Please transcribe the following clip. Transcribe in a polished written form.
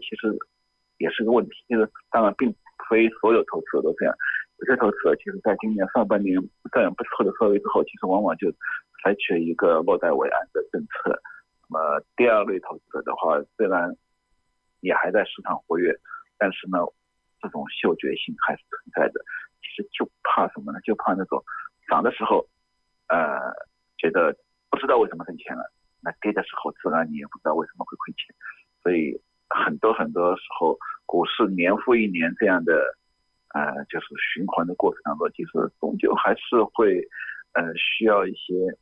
其实也是个问题。就是当然并非所有投资者都这样，有些投资者其实在今年上半年站不错的收益之后，其实往往就采取一个落袋为安的政策。那么第二类投资者的话，虽然也还在市场活跃，但是呢，这种嗅觉性还是存在的。其实就怕什么呢？就怕那种涨的时候，觉得不知道为什么挣钱了，那跌的时候自然你也不知道为什么会亏钱。所以很多时候，股市年复一年这样的，就是循环的过程当中，其实终究还是会，需要一些